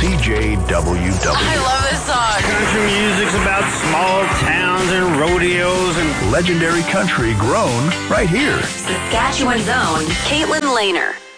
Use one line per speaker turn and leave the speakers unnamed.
CJWW.
I love this song.
Country music's about small towns and rodeos and
Legendary country grown right here.
Saskatchewan's own Caitlin Lehner.